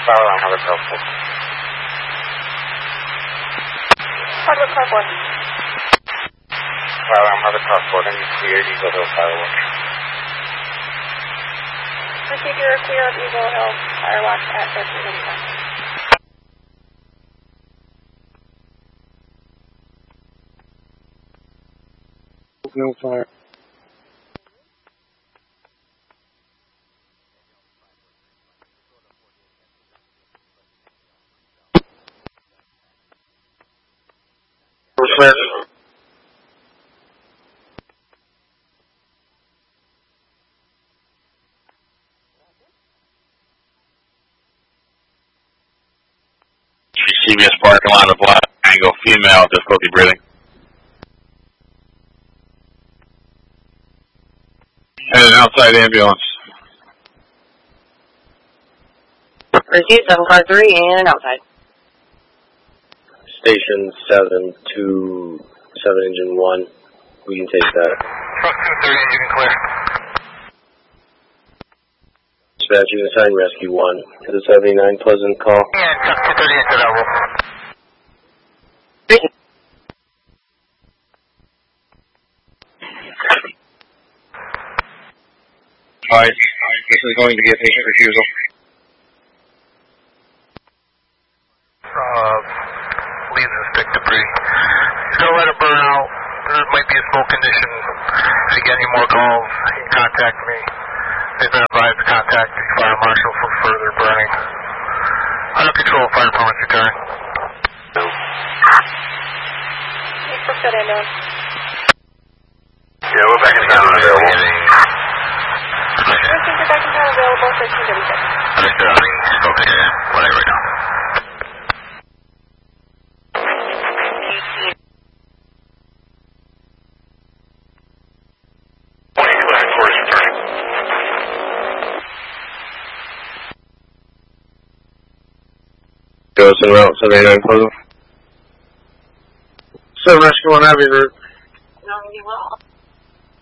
Fire alarm, have a car 4. Hardwood car 4. Fire alarm, have a car 4, then you clear Eagle Hill Firewatch. Receive your clear of Eagle Hill Firewatch at 1385. No fire. Clear. CVS parking lot of Black Angle, female, difficulty breathing. And an outside ambulance. Receive 753 and outside. Station 727 engine 1. We can take that. Truck 230, you can clear. Dispatch, you can assign rescue 1 to the 79 Pleasant call. And truck 230 into that roll. Alright, this is going to be a patient refusal. Leaves and stick debris. He's going to let it burn out. There might be a smoke condition. If you get any more calls, you can contact me. They've been advised to contact the fire marshal for further burning. Under control, fire department's return. Need for fit ambulance. Yeah, we're back in town available. Receive your back in town available 1336. Understood, on the smoke condition. Whatever, right now. Goes en route 79 Pleasant. 7 rescue 1, have your route. No, you will.